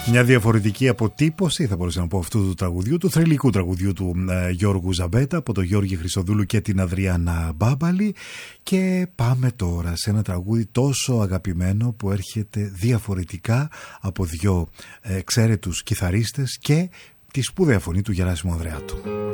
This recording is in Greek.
Μια διαφορετική αποτύπωση, θα μπορούσα να πω, αυτού του τραγουδιού, του θρυλικού τραγουδιού του Γιώργου Ζαμπέτα από τον Γιώργη Χρυσοδούλου και την Αδριάννα Μπάμπαλη. Και πάμε τώρα σε ένα τραγούδι τόσο αγαπημένο που έρχεται διαφορετικά από δύο εξαίρετους κιθαρίστες και τη σπουδαία φωνή του Γεράσιμου Ανδρεάτου.